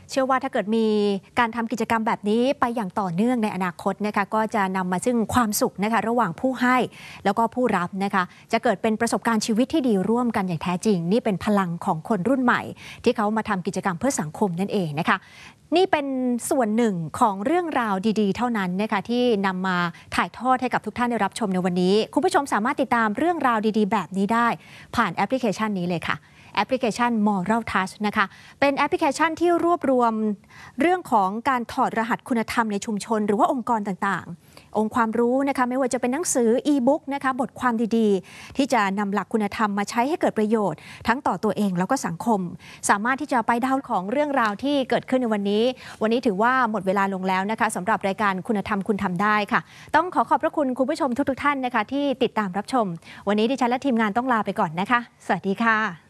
เชื่อว่าถ้าเกิดมีการทำกิจกรรมแบบนี้ไปอย่างต่อเนื่องในอนาคตนะคะก็จะนำมาซึ่งความสุขนะคะระหว่างผู้ให้แล้วก็ผู้รับนะคะจะเกิดเป็นประสบการณ์ชีวิตที่ดีร่วมกันอย่างแท้จริงนี่เป็นพลังของคนรุ่นใหม่ที่เขามาทำกิจกรรมเพื่อสังคมนั่นเองนะคะนี่เป็นส่วนหนึ่งของเรื่องราวดีๆเท่านั้นนะคะที่นำมาถ่ายทอดให้กับทุกท่านได้รับชมในวันนี้คุณผู้ชมสามารถติดตามเรื่องราวดีๆแบบนี้ได้ผ่านแอปพลิเคชันนี้เลยค่ะแอปพลิเคชัน Moral Touch นะคะเป็นแอปพลิเคชันที่รวบรวมเรื่องของการถอดรหัสคุณธรรมในชุมชนหรือว่าองค์กรต่างๆองค์ความรู้นะคะไม่ว่าจะเป็นหนังสืออีบุ๊กนะคะบทความดีๆที่จะนำหลักคุณธรรมมาใช้ให้เกิดประโยชน์ทั้งต่อตัวเองแล้วก็สังคมสามารถที่จะไปดาวน์ของเรื่องราวที่เกิดขึ้นในวันนี้ถือว่าหมดเวลาลงแล้วนะคะสำหรับรายการคุณธรรมคุณทำได้ค่ะต้องขอบพระคุณคุณผู้ชมทุกท่านนะคะที่ติดตามรับชมวันนี้ดิฉันและทีมงานต้องลาไปก่อนนะคะสวัสดีค่ะ